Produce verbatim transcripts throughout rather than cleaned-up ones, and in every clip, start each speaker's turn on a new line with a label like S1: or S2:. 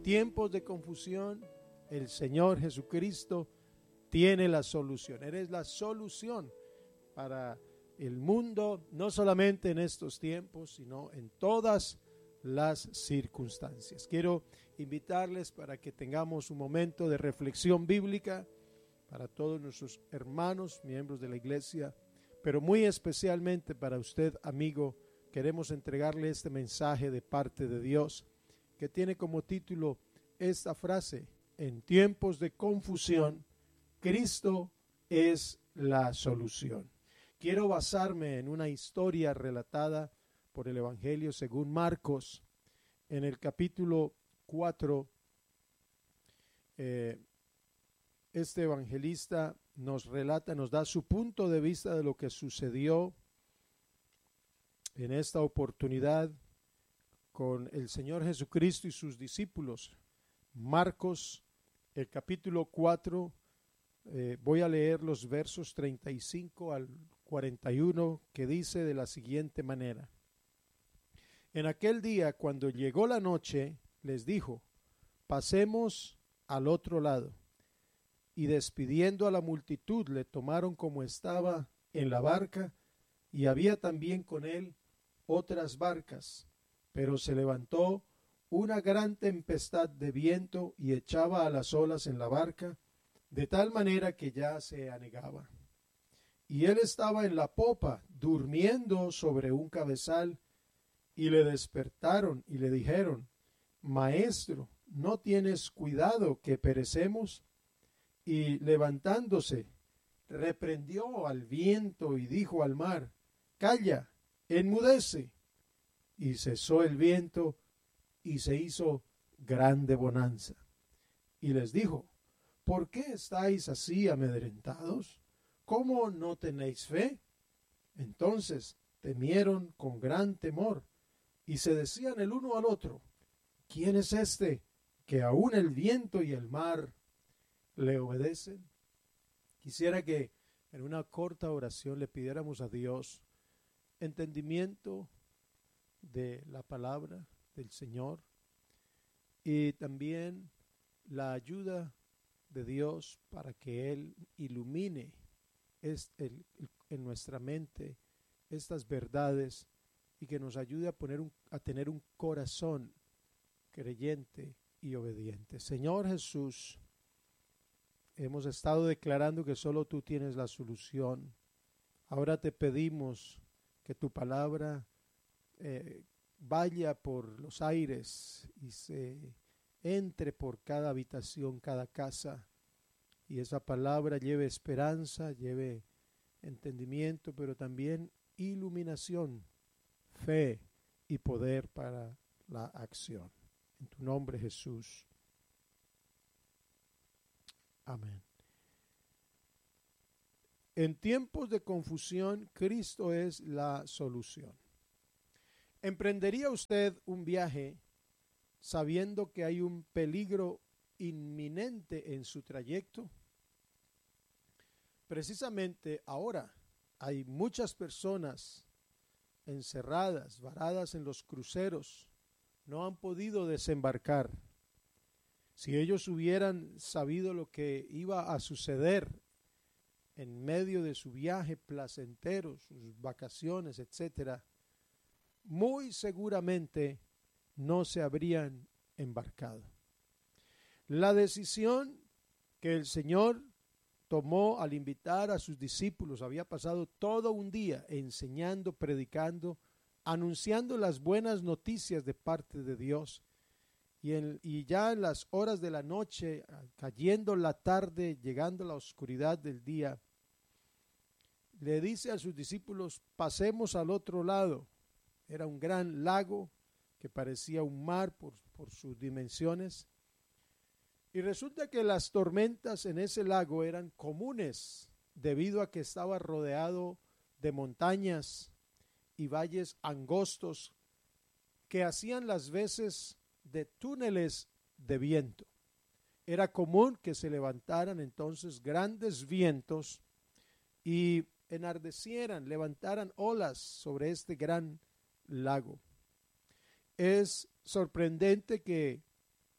S1: tiempos de confusión, el Señor Jesucristo tiene la solución. Eres la solución para el mundo, no solamente en estos tiempos, sino en todas las circunstancias. Quiero invitarles para que tengamos un momento de reflexión bíblica para todos nuestros hermanos, miembros de la iglesia, pero muy especialmente para usted, amigo. Queremos entregarle este mensaje de parte de Dios, que tiene como título esta frase: en tiempos de confusión, Cristo es la solución. Quiero basarme en una historia relatada por el Evangelio según Marcos, en el capítulo cuatro. Eh, este evangelista nos relata, nos da su punto de vista de lo que sucedió en esta oportunidad con el Señor Jesucristo y sus discípulos. Marcos, el capítulo cuatro, eh, voy a leer los versos treinta y cinco al cuarenta y uno, que dice de la siguiente manera: en aquel día, cuando llegó la noche, les dijo: pasemos al otro lado. Y despidiendo a la multitud, le tomaron como estaba en la barca, y había también con él otras barcas. Pero se levantó una gran tempestad de viento y echaba a las olas en la barca, de tal manera que ya se anegaba. Y él estaba en la popa, durmiendo sobre un cabezal, y le despertaron y le dijeron: Maestro, ¿no tienes cuidado que perecemos? Y levantándose, reprendió al viento y dijo al mar: Calla, enmudece. Y cesó el viento y se hizo grande bonanza. Y les dijo: ¿por qué estáis así amedrentados? ¿Cómo no tenéis fe? Entonces temieron con gran temor y se decían el uno al otro: ¿quién es este que aun el viento y el mar le obedecen? Quisiera que en una corta oración le pidiéramos a Dios entendimiento de la palabra del Señor y también la ayuda de Dios para que Él ilumine este, el, el, en nuestra mente estas verdades y que nos ayude a, poner un, a tener un corazón creyente y obediente. Señor Jesús, hemos estado declarando que solo tú tienes la solución. Ahora te pedimos que tu palabra eh, vaya por los aires y se entre por cada habitación, cada casa, y esa palabra lleve esperanza, lleve entendimiento, pero también iluminación, fe y poder para la acción. En tu nombre, Jesús. Amén. En tiempos de confusión, Cristo es la solución. ¿Emprendería usted un viaje sabiendo que hay un peligro inminente en su trayecto? Precisamente ahora hay muchas personas encerradas, varadas en los cruceros, no han podido desembarcar. Si ellos hubieran sabido lo que iba a suceder en medio de su viaje placentero, sus vacaciones, etcétera, muy seguramente no se habrían embarcado. La decisión que el Señor tomó al invitar a sus discípulos, había pasado todo un día enseñando, predicando, anunciando las buenas noticias de parte de Dios. Y, en, y ya en las horas de la noche, cayendo la tarde, llegando la oscuridad del día, le dice a sus discípulos: pasemos al otro lado. Era un gran lago que parecía un mar por, por sus dimensiones. Y resulta que las tormentas en ese lago eran comunes debido a que estaba rodeado de montañas y valles angostos que hacían las veces de túneles de viento. Era común que se levantaran entonces grandes vientos y enardecieran, levantaran olas sobre este gran lago. Es sorprendente que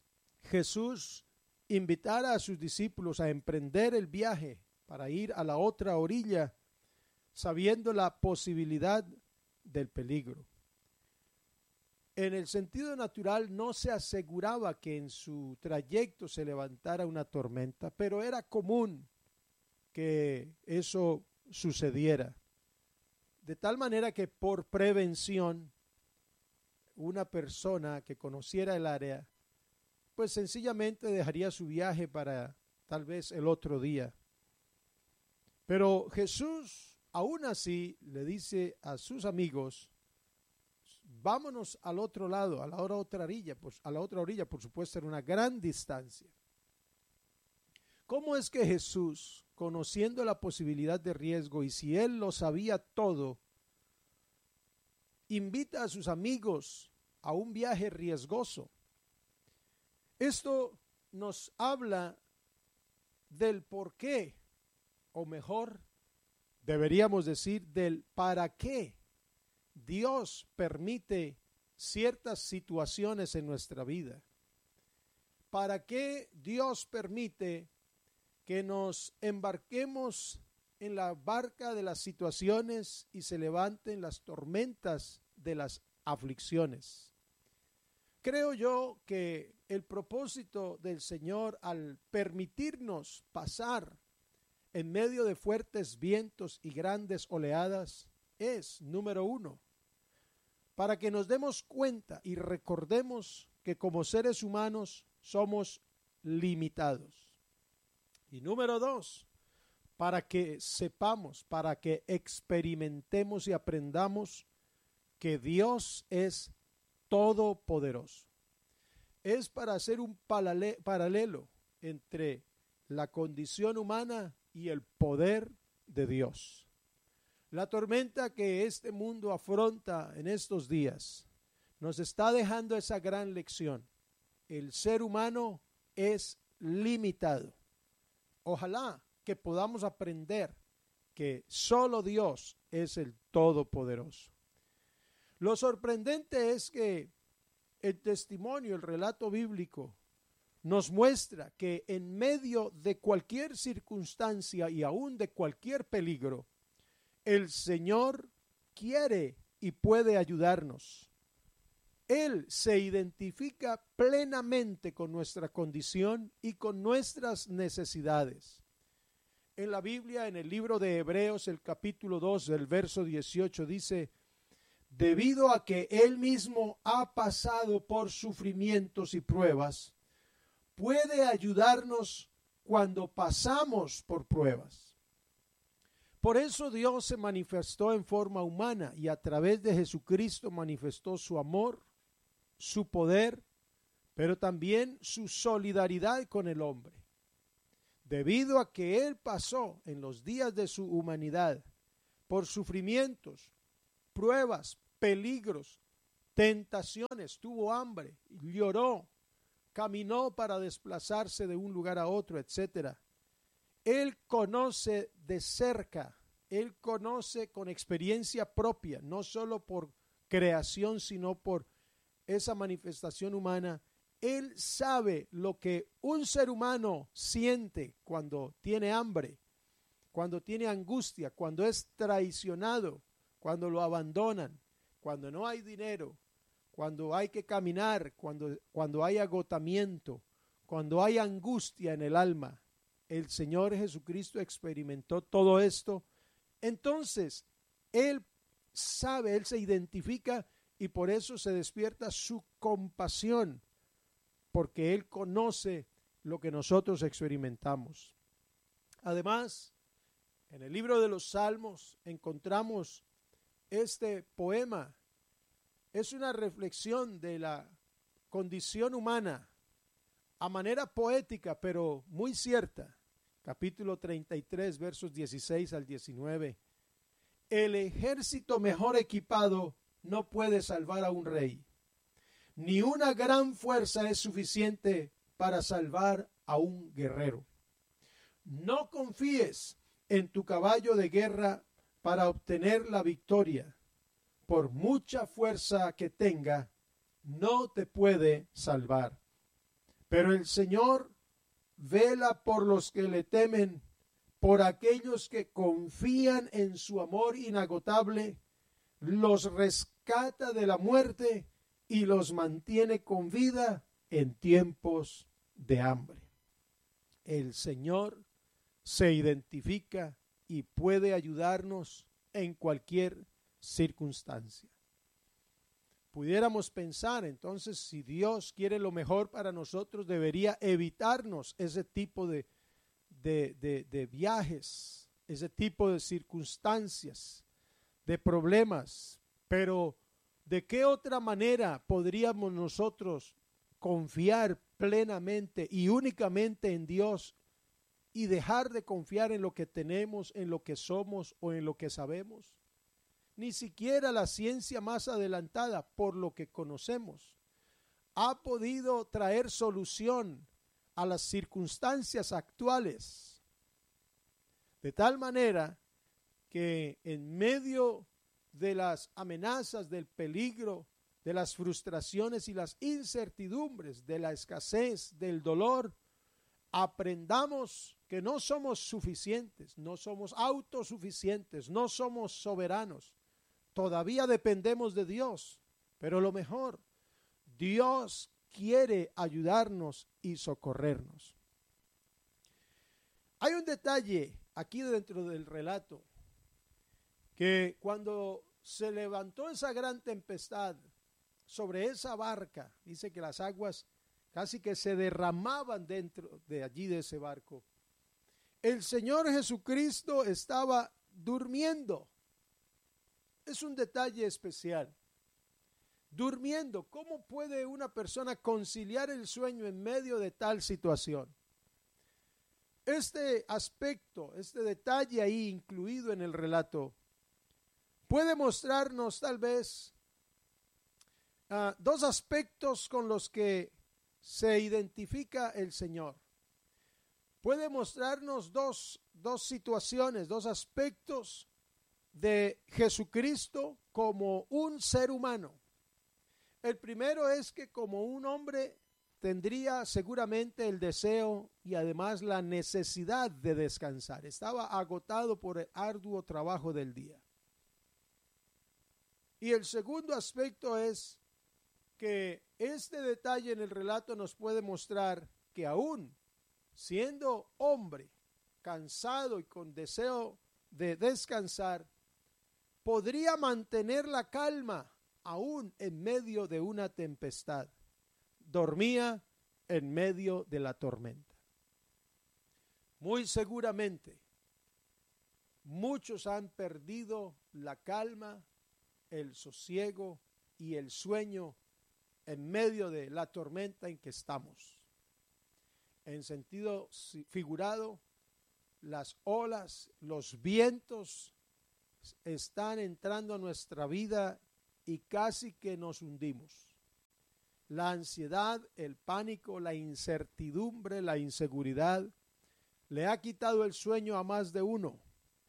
S1: Jesús invitara a sus discípulos a emprender el viaje para ir a la otra orilla, sabiendo la posibilidad del peligro. En el sentido natural no se aseguraba que en su trayecto se levantara una tormenta, pero era común que eso sucediera. De tal manera que por prevención, una persona que conociera el área, pues sencillamente dejaría su viaje para tal vez el otro día. Pero Jesús, aún así, le dice a sus amigos, vámonos al otro lado, a la otra orilla, pues a la otra orilla, por supuesto, era una gran distancia. ¿Cómo es que Jesús, conociendo la posibilidad de riesgo y si él lo sabía todo, invita a sus amigos a un viaje riesgoso? Esto nos habla del por qué, o mejor, deberíamos decir del para qué Dios permite ciertas situaciones en nuestra vida. ¿Para qué Dios permite que nos embarquemos en la barca de las situaciones y se levanten las tormentas de las aflicciones? Creo yo que el propósito del Señor al permitirnos pasar en medio de fuertes vientos y grandes oleadas es, número uno, para que nos demos cuenta y recordemos que como seres humanos somos limitados. Y número dos, para que sepamos, para que experimentemos y aprendamos que Dios es todopoderoso. Es para hacer un paralelo entre la condición humana y el poder de Dios. La tormenta que este mundo afronta en estos días nos está dejando esa gran lección. El ser humano es limitado. Ojalá que podamos aprender que solo Dios es el Todopoderoso. Lo sorprendente es que el testimonio, el relato bíblico, nos muestra que en medio de cualquier circunstancia y aún de cualquier peligro, el Señor quiere y puede ayudarnos. Él se identifica plenamente con nuestra condición y con nuestras necesidades. En la Biblia, en el libro de Hebreos, el capítulo dos, el verso dieciocho, dice: debido a que Él mismo ha pasado por sufrimientos y pruebas, puede ayudarnos cuando pasamos por pruebas. Por eso Dios se manifestó en forma humana y a través de Jesucristo manifestó su amor, su poder, pero también su solidaridad con el hombre. Debido a que Él pasó en los días de su humanidad por sufrimientos, pruebas, peligros, tentaciones, tuvo hambre, lloró, caminó para desplazarse de un lugar a otro, etcétera. Él conoce de cerca, Él conoce con experiencia propia, no solo por creación, sino por esa manifestación humana. Él sabe lo que un ser humano siente cuando tiene hambre, cuando tiene angustia, cuando es traicionado, cuando lo abandonan, cuando no hay dinero, cuando hay que caminar, cuando, cuando hay agotamiento, cuando hay angustia en el alma. El Señor Jesucristo experimentó todo esto. Entonces, Él sabe, Él se identifica y por eso se despierta su compasión, porque Él conoce lo que nosotros experimentamos. Además, en el libro de los Salmos encontramos este poema. Es una reflexión de la condición humana a manera poética, pero muy cierta. Capítulo treinta y tres, versos dieciséis al diecinueve. El ejército mejor equipado no puede salvar a un rey, ni una gran fuerza es suficiente para salvar a un guerrero. No confíes en tu caballo de guerra para obtener la victoria. Por mucha fuerza que tenga, no te puede salvar. Pero el Señor vela por los que le temen, por aquellos que confían en su amor inagotable, los rescata de la muerte y los mantiene con vida en tiempos de hambre. El Señor se identifica y puede ayudarnos en cualquier circunstancia. Pudiéramos pensar entonces, si Dios quiere lo mejor para nosotros, debería evitarnos ese tipo de, de, de, de viajes, ese tipo de circunstancias, de problemas. Pero ¿de qué otra manera podríamos nosotros confiar plenamente y únicamente en Dios y dejar de confiar en lo que tenemos, en lo que somos o en lo que sabemos? Ni siquiera la ciencia más adelantada, por lo que conocemos, ha podido traer solución a las circunstancias actuales. De tal manera que en medio de las amenazas, del peligro, de las frustraciones y las incertidumbres, de la escasez, del dolor, aprendamos que no somos suficientes, no somos autosuficientes, no somos soberanos. Todavía dependemos de Dios, pero lo mejor, Dios quiere ayudarnos y socorrernos. Hay un detalle aquí dentro del relato, que cuando se levantó esa gran tempestad sobre esa barca, dice que las aguas casi que se derramaban dentro de allí de ese barco. El Señor Jesucristo estaba durmiendo. Es un detalle especial. Durmiendo. ¿Cómo puede una persona conciliar el sueño en medio de tal situación? Este aspecto, este detalle ahí incluido en el relato, puede mostrarnos tal vez uh, dos aspectos con los que se identifica el Señor. Puede mostrarnos dos, dos situaciones, dos aspectos de Jesucristo como un ser humano. El primero es que como un hombre tendría seguramente el deseo y además la necesidad de descansar. Estaba agotado por el arduo trabajo del día. Y el segundo aspecto es que este detalle en el relato nos puede mostrar que aún siendo hombre, cansado y con deseo de descansar, podría mantener la calma aún en medio de una tempestad. Dormía en medio de la tormenta. Muy seguramente, muchos han perdido la calma, el sosiego y el sueño en medio de la tormenta en que estamos. En sentido figurado, las olas, los vientos están entrando a nuestra vida y casi que nos hundimos. La ansiedad, el pánico, la incertidumbre, la inseguridad le ha quitado el sueño a más de uno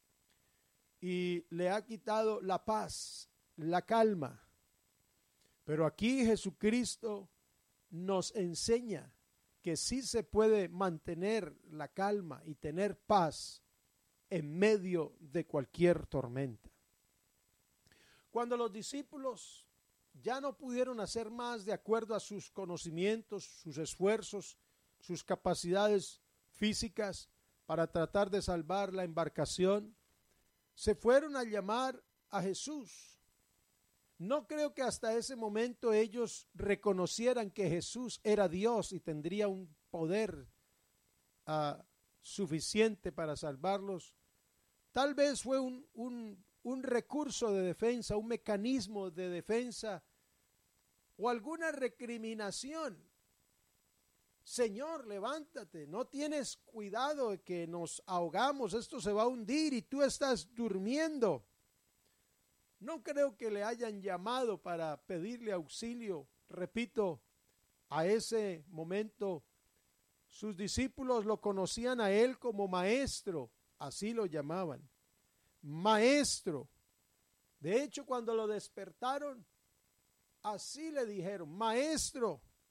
S1: y le ha quitado la paz, la calma. Pero aquí Jesucristo nos enseña que sí se puede mantener la calma y tener paz en medio de cualquier tormenta. Cuando los discípulos ya no pudieron hacer más de acuerdo a sus conocimientos, sus esfuerzos, sus capacidades físicas para tratar de salvar la embarcación, se fueron a llamar a Jesús. No creo que hasta ese momento ellos reconocieran que Jesús era Dios y tendría un poder uh, suficiente para salvarlos. Tal vez fue un, un, un recurso de defensa, un mecanismo de defensa o alguna recriminación. Señor, levántate, no tienes cuidado de que nos ahogamos, esto se va a hundir y tú estás durmiendo. No creo que le hayan llamado para pedirle auxilio. Repito, a ese momento sus discípulos lo conocían a él como maestro, así lo llamaban, maestro. De hecho, cuando lo despertaron, así le dijeron, maestro.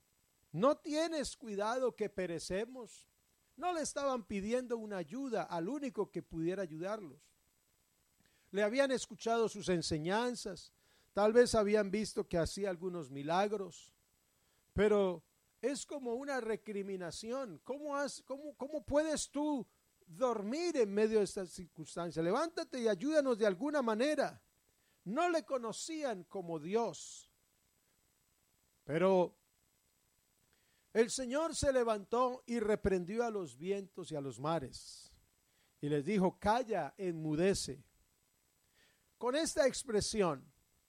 S1: ¿No tienes cuidado que perecemos? No le estaban pidiendo una ayuda al único que pudiera ayudarlos. Le habían escuchado sus enseñanzas, tal vez habían visto que hacía algunos milagros, pero es como una recriminación. ¿Cómo, has, cómo, cómo puedes tú dormir en medio de estas circunstancias? Levántate y ayúdanos de alguna manera. No le conocían como Dios, pero el Señor se levantó y reprendió a los vientos y a los mares y les dijo: calla, enmudece. Con esta expresión,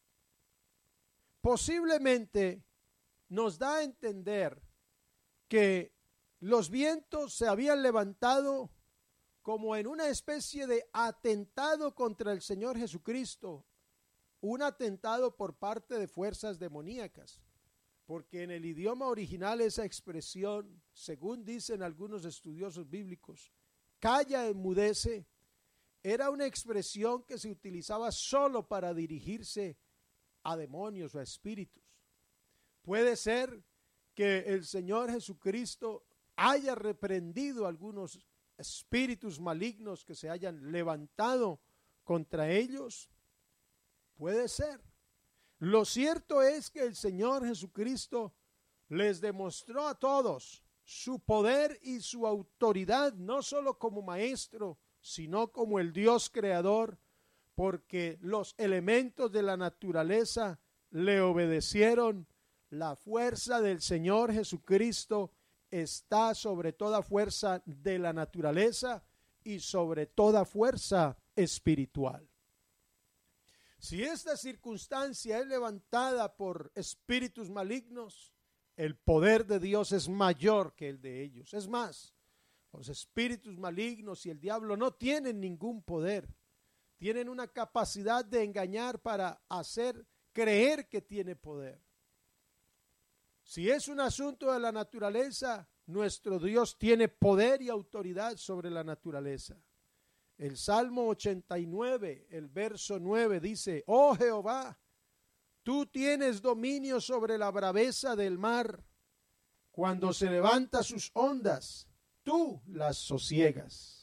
S1: posiblemente nos da a entender que los vientos se habían levantado como en una especie de atentado contra el Señor Jesucristo, un atentado por parte de fuerzas demoníacas, porque en el idioma original esa expresión, según dicen algunos estudiosos bíblicos, calla, enmudece, era una expresión que se utilizaba solo para dirigirse a demonios o a espíritus. Puede ser que el Señor Jesucristo haya reprendido algunos espíritus malignos que se hayan levantado contra ellos. Puede ser. Lo cierto es que el Señor Jesucristo les demostró a todos su poder y su autoridad, no solo como maestro, sino como el Dios creador, porque los elementos de la naturaleza le obedecieron. La fuerza del Señor Jesucristo está sobre toda fuerza de la naturaleza y sobre toda fuerza espiritual. Si esta circunstancia es levantada por espíritus malignos, el poder de Dios es mayor que el de ellos. Es más, los espíritus malignos y el diablo no tienen ningún poder. Tienen una capacidad de engañar para hacer creer que tiene poder. Si es un asunto de la naturaleza, nuestro Dios tiene poder y autoridad sobre la naturaleza. El Salmo ochenta y nueve, el verso nueve dice: oh Jehová, tú tienes dominio sobre la braveza del mar. Cuando se levanta sus ondas, tú las sosiegas.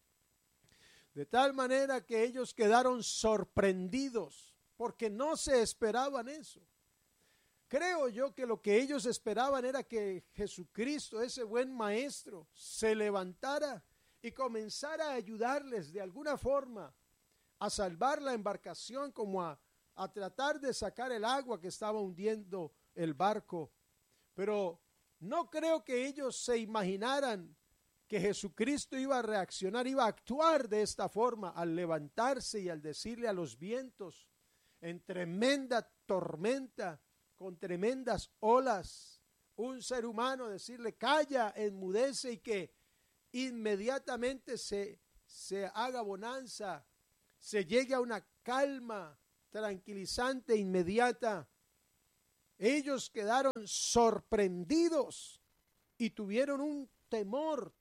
S1: De tal manera que ellos quedaron sorprendidos, porque no se esperaban eso. Creo yo que lo que ellos esperaban era que Jesucristo, ese buen maestro, se levantara y comenzara a ayudarles de alguna forma a salvar la embarcación, como a, a tratar de sacar el agua que estaba hundiendo el barco. Pero no creo que ellos se imaginaran que Jesucristo iba a reaccionar, iba a actuar de esta forma al levantarse y al decirle a los vientos en tremenda tormenta, con tremendas olas, un ser humano decirle: calla, enmudece, y que inmediatamente se, se haga bonanza, se llegue a una calma tranquilizante inmediata. Ellos quedaron sorprendidos y tuvieron un temor.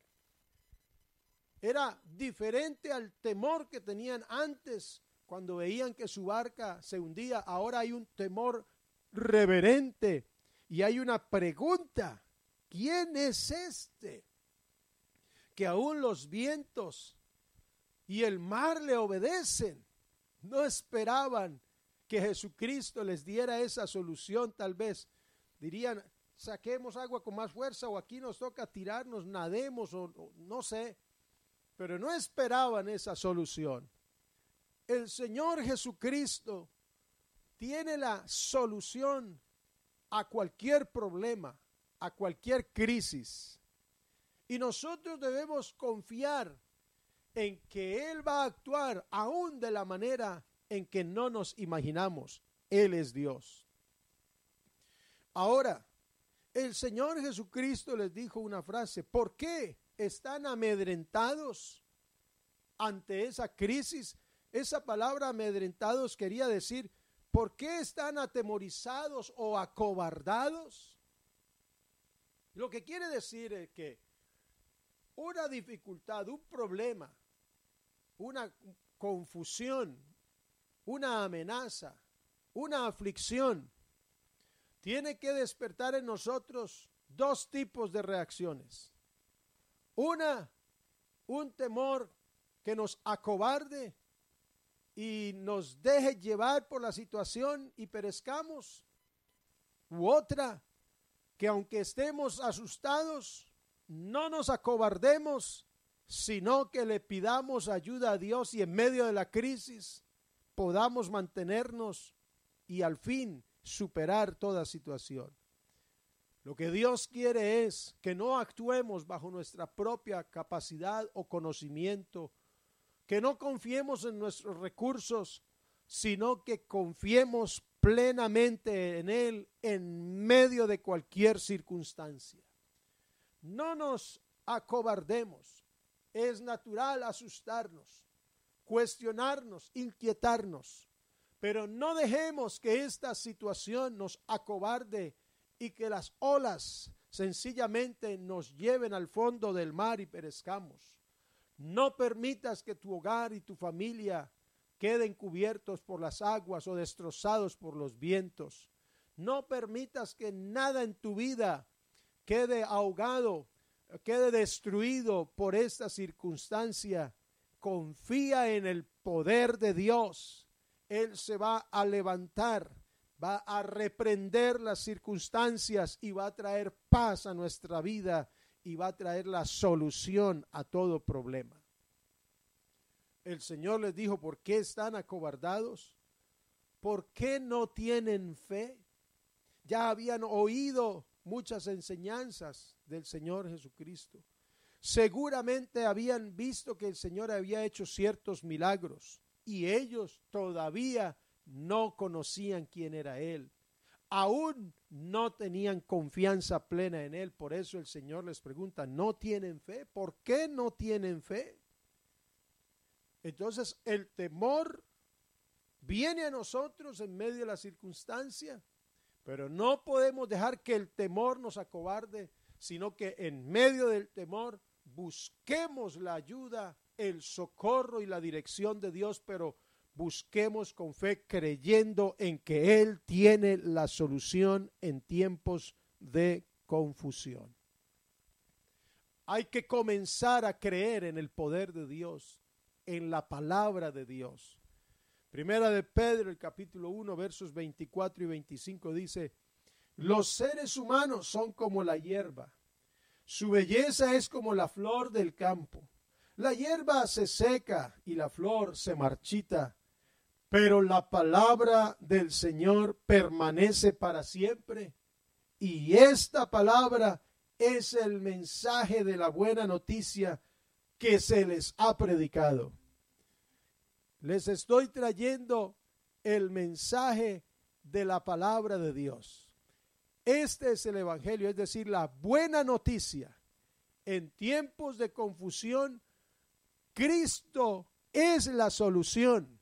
S1: Era diferente al temor que tenían antes cuando veían que su barca se hundía. Ahora hay un temor reverente y hay una pregunta: ¿quién es este que aún los vientos y el mar le obedecen? No esperaban que Jesucristo les diera esa solución. Tal vez dirían: saquemos agua con más fuerza, o aquí nos toca tirarnos, nademos, o, o no sé. Pero no esperaban esa solución. El Señor Jesucristo tiene la solución a cualquier problema, a cualquier crisis. Y nosotros debemos confiar en que Él va a actuar aún de la manera en que no nos imaginamos. Él es Dios. Ahora, el Señor Jesucristo les dijo una frase: ¿por qué están amedrentados ante esa crisis? Esa palabra amedrentados quería decir: ¿por qué están atemorizados o acobardados? Lo que quiere decir es que una dificultad, un problema, una confusión, una amenaza, una aflicción, tiene que despertar en nosotros dos tipos de reacciones. Una, un temor que nos acobarde y nos deje llevar por la situación y perezcamos. U otra, que aunque estemos asustados, no nos acobardemos, sino que le pidamos ayuda a Dios y en medio de la crisis podamos mantenernos y al fin superar toda situación. Lo que Dios quiere es que no actuemos bajo nuestra propia capacidad o conocimiento, que no confiemos en nuestros recursos, sino que confiemos plenamente en Él en medio de cualquier circunstancia. No nos acobardemos. Es natural asustarnos, cuestionarnos, inquietarnos, pero no dejemos que esta situación nos acobarde y que las olas sencillamente nos lleven al fondo del mar y perezcamos. No permitas que tu hogar y tu familia queden cubiertos por las aguas o destrozados por los vientos. No permitas que nada en tu vida quede ahogado, quede destruido por esta circunstancia. Confía en el poder de Dios. Él se va a levantar, va a reprender las circunstancias y va a traer paz a nuestra vida y va a traer la solución a todo problema. El Señor les dijo, ¿por qué están acobardados? ¿Por qué no tienen fe? Ya habían oído muchas enseñanzas del Señor Jesucristo. Seguramente habían visto que el Señor había hecho ciertos milagros y ellos todavía no conocían quién era Él. Aún no tenían confianza plena en Él. Por eso el Señor les pregunta, ¿no tienen fe? ¿Por qué no tienen fe? Entonces el temor viene a nosotros en medio de la circunstancia, pero no podemos dejar que el temor nos acobarde, sino que en medio del temor busquemos la ayuda, el socorro y la dirección de Dios, pero busquemos con fe creyendo en que Él tiene la solución en tiempos de confusión. Hay que comenzar a creer en el poder de Dios, en la palabra de Dios. Primera de Pedro, el capítulo uno, versos veinticuatro y veinticinco dice, los seres humanos son como la hierba, su belleza es como la flor del campo. La hierba se seca y la flor se marchita, pero la palabra del Señor permanece para siempre. Y esta palabra es el mensaje de la buena noticia que se les ha predicado. Les estoy trayendo el mensaje de la palabra de Dios. Este es el evangelio, es decir, la buena noticia. En tiempos de confusión, Cristo es la solución.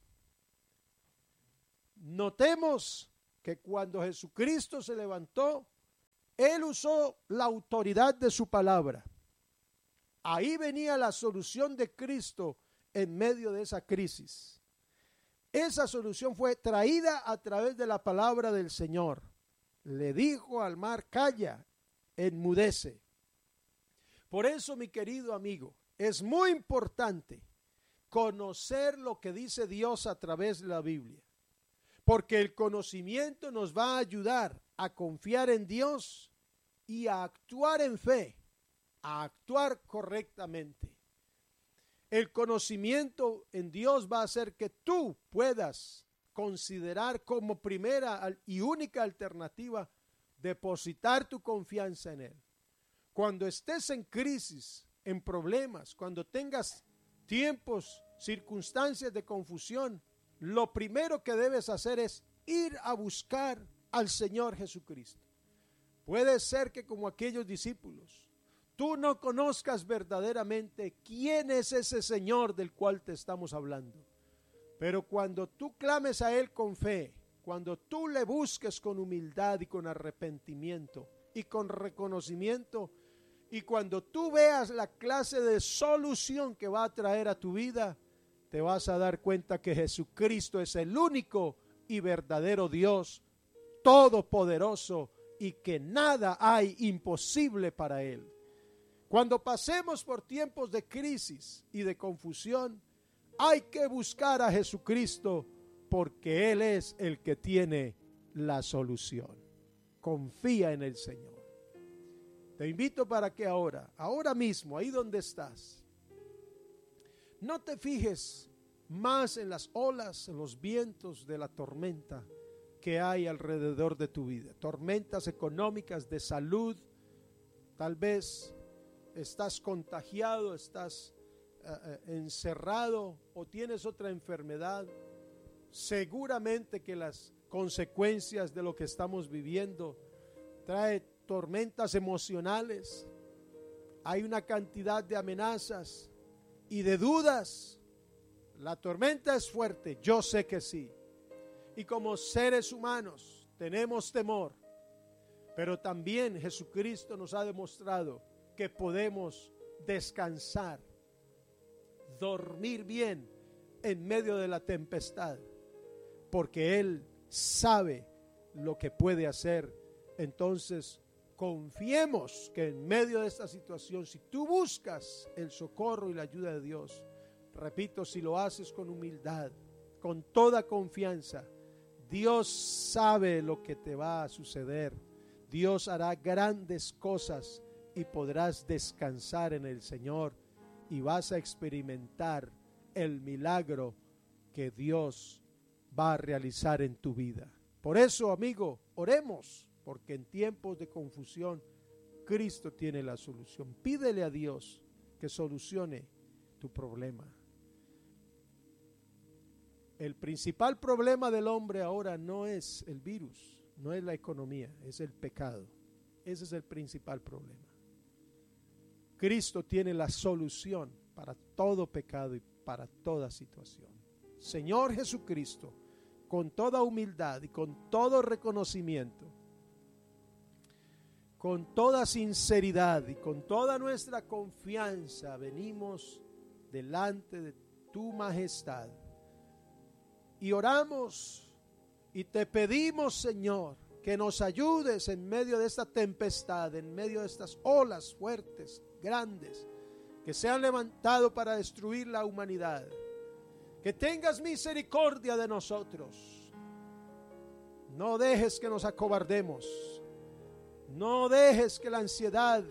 S1: Notemos que cuando Jesucristo se levantó, Él usó la autoridad de su palabra. Ahí venía la solución de Cristo en medio de esa crisis. Esa solución fue traída a través de la palabra del Señor. Le dijo al mar, calla, enmudece. Por eso, mi querido amigo, es muy importante conocer lo que dice Dios a través de la Biblia. Porque el conocimiento nos va a ayudar a confiar en Dios y a actuar en fe, a actuar correctamente. El conocimiento en Dios va a hacer que tú puedas considerar como primera y única alternativa depositar tu confianza en Él. Cuando estés en crisis, en problemas, cuando tengas tiempos, circunstancias de confusión, lo primero que debes hacer es ir a buscar al Señor Jesucristo. Puede ser que como aquellos discípulos, tú no conozcas verdaderamente quién es ese Señor del cual te estamos hablando. Pero cuando tú clames a Él con fe, cuando tú le busques con humildad y con arrepentimiento y con reconocimiento, y cuando tú veas la clase de solución que va a traer a tu vida, te vas a dar cuenta que Jesucristo es el único y verdadero Dios, todopoderoso, y que nada hay imposible para Él. Cuando pasemos por tiempos de crisis y de confusión, hay que buscar a Jesucristo porque Él es el que tiene la solución. Confía en el Señor. Te invito para que ahora, ahora mismo, ahí donde estás, no te fijes más en las olas, en los vientos de la tormenta que hay alrededor de tu vida. Tormentas económicas, de salud, tal vez estás contagiado, estás uh, encerrado o tienes otra enfermedad. Seguramente que las consecuencias de lo que estamos viviendo trae tormentas emocionales. Hay una cantidad de amenazas y de dudas. La tormenta es fuerte, yo sé que sí. Y como seres humanos tenemos temor, pero también Jesucristo nos ha demostrado que podemos descansar, dormir bien en medio de la tempestad, porque Él sabe lo que puede hacer. Entonces, confiemos que en medio de esta situación, si tú buscas el socorro y la ayuda de Dios, repito, si lo haces con humildad, con toda confianza, Dios sabe lo que te va a suceder. Dios hará grandes cosas y podrás descansar en el Señor y vas a experimentar el milagro que Dios va a realizar en tu vida. Por eso, amigo, oremos, porque en tiempos de confusión Cristo tiene la solución. Pídele a Dios que solucione tu problema. El principal problema del hombre ahora no es el virus, no es la economía, es el pecado. Ese es el principal problema. Cristo tiene la solución para todo pecado y para toda situación. Señor Jesucristo, con toda humildad y con todo reconocimiento, con toda sinceridad y con toda nuestra confianza, venimos delante de tu majestad y oramos y te pedimos, Señor, que nos ayudes en medio de esta tempestad, en medio de estas olas fuertes, grandes, que se han levantado para destruir la humanidad. Que tengas misericordia de nosotros. No dejes que nos acobardemos. No dejes que la ansiedad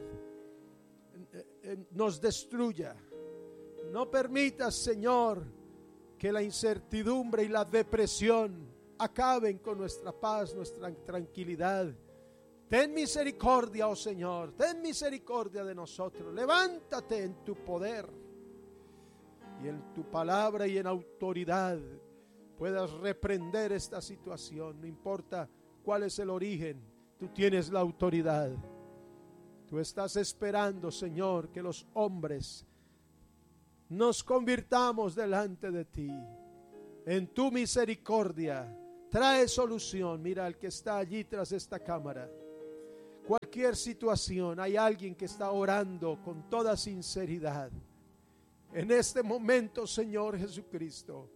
S1: nos destruya. No permitas, Señor, que la incertidumbre y la depresión acaben con nuestra paz, nuestra tranquilidad. Ten misericordia, oh Señor, ten misericordia de nosotros. Levántate en tu poder y en tu palabra y en autoridad puedas reprender esta situación. No importa cuál es el origen, tú tienes la autoridad. Tú estás esperando, Señor, que los hombres nos convirtamos delante de ti. En tu misericordia trae solución. Mira al que está allí tras esta cámara. Cualquier situación, hay alguien que está orando con toda sinceridad. En este momento, Señor Jesucristo,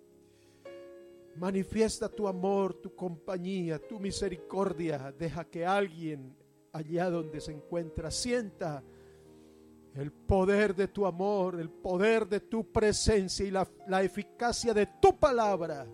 S1: manifiesta tu amor, tu compañía, tu misericordia. Deja que alguien allá donde se encuentra sienta el poder de tu amor, el poder de tu presencia y la, la eficacia de tu palabra.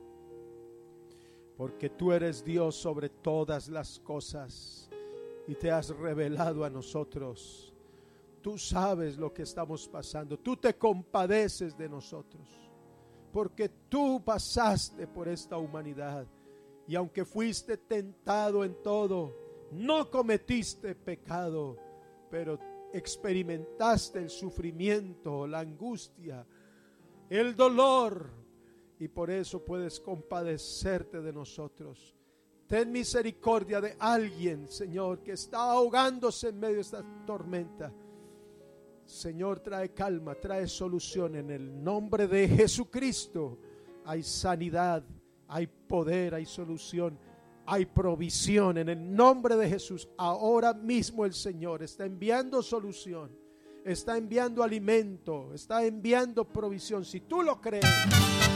S1: Porque tú eres Dios sobre todas las cosas y te has revelado a nosotros. Tú sabes lo que estamos pasando. Tú te compadeces de nosotros. Porque tú pasaste por esta humanidad. Y aunque fuiste tentado en todo, no cometiste pecado, pero experimentaste el sufrimiento, la angustia, el dolor, y por eso puedes compadecerte de nosotros. Ten misericordia de alguien, Señor, que está ahogándose en medio de esta tormenta. Señor, trae calma, trae solución en el nombre de Jesucristo. Hay sanidad, hay poder, hay solución, hay provisión en el nombre de Jesús. Ahora mismo el Señor está enviando solución, está enviando alimento, está enviando provisión. Si tú lo crees,